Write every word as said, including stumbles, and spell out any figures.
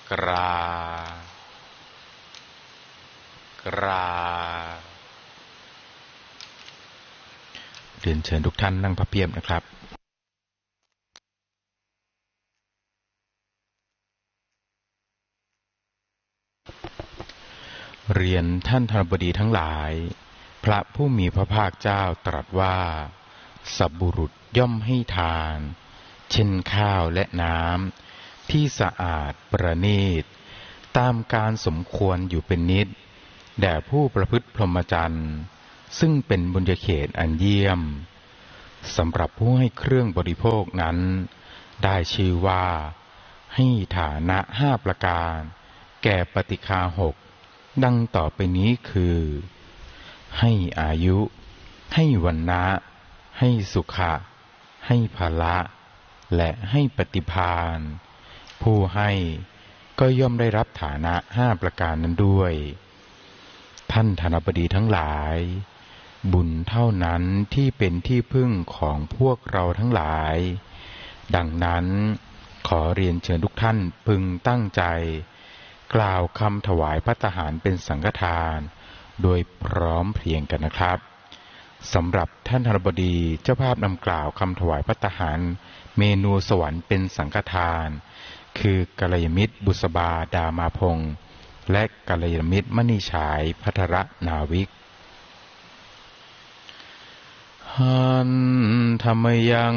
กรากราเรียนเชิญทุกท่านนั่งพับเพียบนะครับเรียนท่านธนบดีทั้งหลายพระผู้มีพระภาคเจ้าตรัสว่าสัพบุรุษย่อมให้ทานเช่นข้าวและน้ำที่สะอาดประณีตตามการสมควรอยู่เป็นนิดแด่ผู้ประพฤติพรหมจรรย์ซึ่งเป็นบุญญาเขตอันเยี่ยมสำหรับผู้ให้เครื่องบริโภคนั้นได้ชื่อว่าให้ฐานะห้าประการแก่ปฏิฆาหกดังต่อไปนี้คือให้อายุให้วรรณะให้สุขะให้ภละและให้ปฏิภาณผู้ให้ก็ย่อมได้รับฐานะห้าประการนั้นด้วยท่านธนบดีทั้งหลายบุญเท่านั้นที่เป็นที่พึ่งของพวกเราทั้งหลายดังนั้นขอเรียนเชิญทุกท่านพึงตั้งใจกล่าวคำถวายภัตตาหารเป็นสังฆทานโดยพร้อมเพรียงกันนะครับสำหรับท่านธนบดีเจ้าภาพนำกล่าวคำถวายภัตตาหารเมนูสวรรค์เป็นสังฆทานคือกัลยาณมิตรบุษบาดามาพงษ์และกัลยาณมิตรมณีฉายภัทรนาวิกหันธรรมยัง